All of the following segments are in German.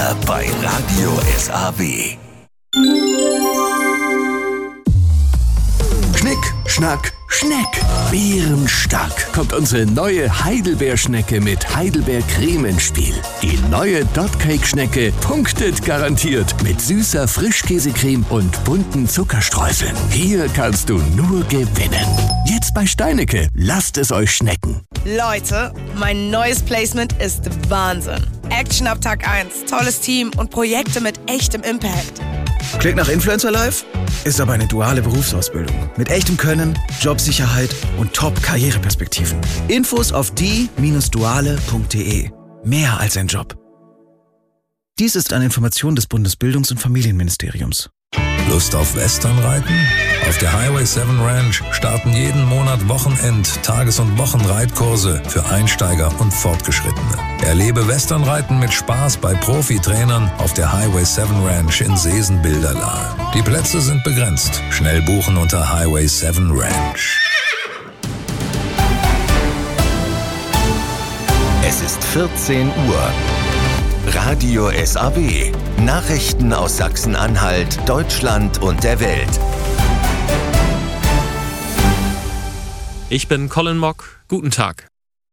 Bei Radio SAW. Schnick, Schnack, Schneck. Bärenstark kommt unsere neue Heidelbeerschnecke mit Heidelbeercreme ins Spiel. Die neue Dotcake-Schnecke punktet garantiert mit süßer Frischkäsecreme und bunten Zuckerstreuseln. Hier kannst du nur gewinnen. Jetzt bei Steinecke. Lasst es euch schmecken. Leute, mein neues Placement ist Wahnsinn. Action ab Tag 1, tolles Team und Projekte mit echtem Impact. Klingt nach Influencer Life? Ist aber eine duale Berufsausbildung. Mit echtem Können, Jobsicherheit und Top-Karriereperspektiven. Infos auf die-duale.de. Mehr als ein Job. Dies ist eine Information des Bundesbildungs- und Familienministeriums. Lust auf Westernreiten? Auf der Highway 7 Ranch starten jeden Monat Wochenend-, Tages- und Wochenreitkurse für Einsteiger und Fortgeschrittene. Erlebe Westernreiten mit Spaß bei Profitrainern auf der Highway 7 Ranch in Seesen-Bilderlahe. Die Plätze sind begrenzt. Schnell buchen unter Highway 7 Ranch. Es ist 14 Uhr. Radio SAW. Nachrichten aus Sachsen-Anhalt, Deutschland und der Welt. Ich bin Colin Mock. Guten Tag.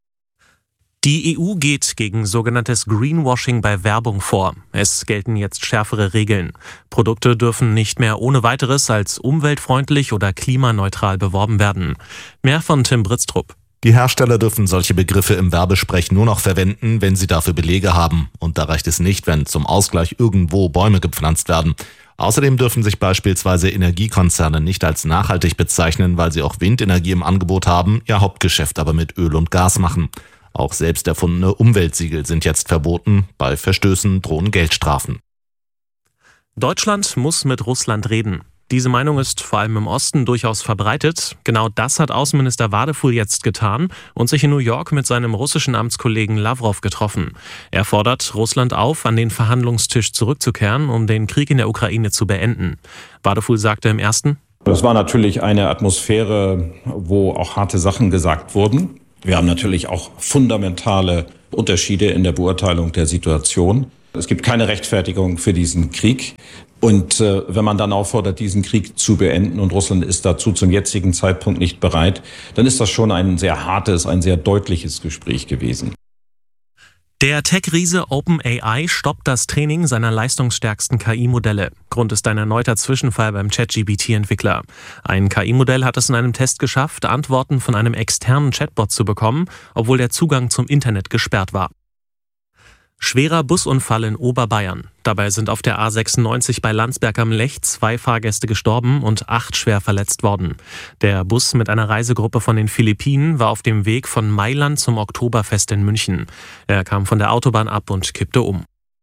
Die EU geht gegen sogenanntes Greenwashing bei Werbung vor. Es gelten jetzt schärfere Regeln. Produkte dürfen nicht mehr ohne weiteres als umweltfreundlich oder klimaneutral beworben werden. Mehr von Tim Britztrup. Die Hersteller dürfen solche Begriffe im Werbesprech nur noch verwenden, wenn sie dafür Belege haben. Und da reicht es nicht, wenn zum Ausgleich irgendwo Bäume gepflanzt werden. Außerdem dürfen sich beispielsweise Energiekonzerne nicht als nachhaltig bezeichnen, weil sie auch Windenergie im Angebot haben, ihr Hauptgeschäft aber mit Öl und Gas machen. Auch selbst erfundene Umweltsiegel sind jetzt verboten. Bei Verstößen drohen Geldstrafen. Deutschland muss mit Russland reden. Diese Meinung ist vor allem im Osten durchaus verbreitet. Genau das hat Außenminister Wadefuhl jetzt getan und sich in New York mit seinem russischen Amtskollegen Lawrow getroffen. Er fordert Russland auf, an den Verhandlungstisch zurückzukehren, um den Krieg in der Ukraine zu beenden. Wadefuhl sagte im ersten: Das war natürlich eine Atmosphäre, wo auch harte Sachen gesagt wurden. Wir haben natürlich auch fundamentale Unterschiede in der Beurteilung der Situation. Es gibt keine Rechtfertigung für diesen Krieg. Und wenn man dann auffordert, diesen Krieg zu beenden und Russland ist dazu zum jetzigen Zeitpunkt nicht bereit, dann ist das schon ein sehr hartes, ein sehr deutliches Gespräch gewesen. Der Tech-Riese OpenAI stoppt das Training seiner leistungsstärksten KI-Modelle. Grund ist ein erneuter Zwischenfall beim ChatGPT-Entwickler. Ein KI-Modell hat es in einem Test geschafft, Antworten von einem externen Chatbot zu bekommen, obwohl der Zugang zum Internet gesperrt war. Schwerer Busunfall in Oberbayern. Dabei sind auf der A96 bei Landsberg am Lech 2 Fahrgäste gestorben und 8 schwer verletzt worden. Der Bus mit einer Reisegruppe von den Philippinen war auf dem Weg von Mailand zum Oktoberfest in München. Er kam von der Autobahn ab und kippte um.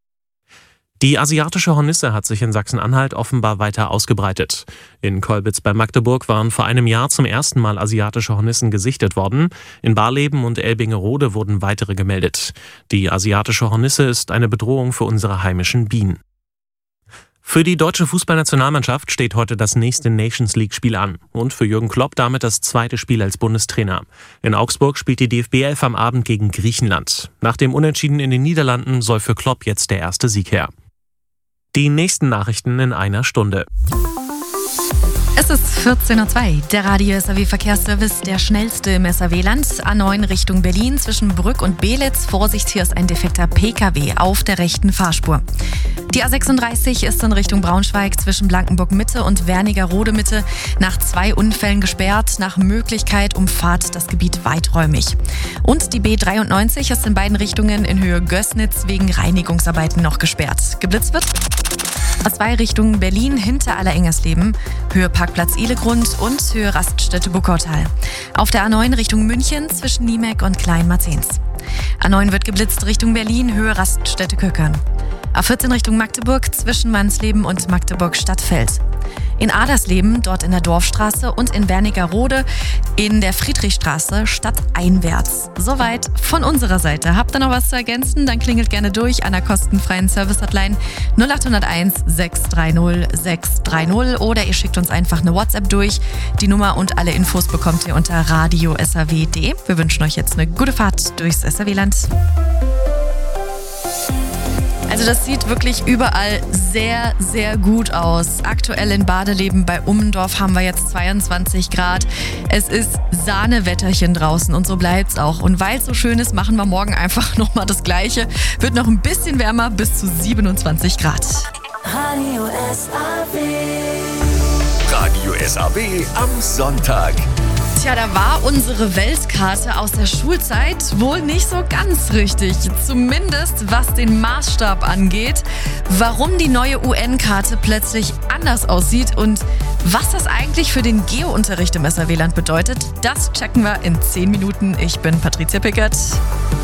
Die asiatische Hornisse hat sich in Sachsen-Anhalt offenbar weiter ausgebreitet. In Kolbitz bei Magdeburg waren vor einem Jahr zum ersten Mal asiatische Hornissen gesichtet worden. In Barleben und Elbingerode wurden weitere gemeldet. Die asiatische Hornisse ist eine Bedrohung für unsere heimischen Bienen. Für die deutsche Fußballnationalmannschaft steht heute das nächste Nations-League-Spiel an und für Jürgen Klopp damit das zweite Spiel als Bundestrainer. In Augsburg spielt die DFB 11 am Abend gegen Griechenland. Nach dem Unentschieden in den Niederlanden soll für Klopp jetzt der erste Sieg her. Die nächsten Nachrichten in einer Stunde. Es ist 14.02 Uhr. Der Radio SAW Verkehrsservice, der schnellste im SAW-Land. A9 Richtung Berlin zwischen Brück und Belitz. Vorsicht, hier ist ein defekter PKW auf der rechten Fahrspur. Die A36 ist in Richtung Braunschweig zwischen Blankenburg-Mitte und Wernigerode-Mitte nach 2 Unfällen gesperrt. Nach Möglichkeit umfahrt das Gebiet weiträumig. Und die B93 ist in beiden Richtungen in Höhe Gößnitz wegen Reinigungsarbeiten noch gesperrt. Geblitzt wird A2 Richtung Berlin hinter Allerengersleben, Höhe Parkplatz Ihlegrund und Höhe Raststätte Buckautal. Auf der A9 Richtung München zwischen Niemek und Kleinmarzens. A9 wird geblitzt Richtung Berlin, Höhe Raststätte Köckern. A14 Richtung Magdeburg zwischen Mannsleben und Magdeburg-Stadtfeld. In Adersleben, dort in der Dorfstraße und in Wernigerode in der Friedrichstraße stadteinwärts. Soweit von unserer Seite. Habt ihr noch was zu ergänzen? Dann klingelt gerne durch an der kostenfreien Service-Hotline 0801 630 630 oder ihr schickt uns einfach eine WhatsApp durch. Die Nummer und alle Infos bekommt ihr unter radio-saw.de. Wir wünschen euch jetzt eine gute Fahrt durchs SAW-Land. Also das sieht wirklich überall sehr, sehr gut aus. Aktuell in Badeleben bei Ummendorf haben wir jetzt 22 Grad. Es ist Sahnewetterchen draußen und so bleibt's auch. Und weil es so schön ist, machen wir morgen einfach nochmal das Gleiche. Wird noch ein bisschen wärmer, bis zu 27 Grad. Radio SAW. Radio SAW am Sonntag. Tja, da war unsere Weltkarte aus der Schulzeit wohl nicht so ganz richtig. Zumindest was den Maßstab angeht. Warum die neue UN-Karte plötzlich anders aussieht und was das eigentlich für den Geo-Unterricht im SAW-Land bedeutet, das checken wir in 10 Minuten. Ich bin Patricia Pickert.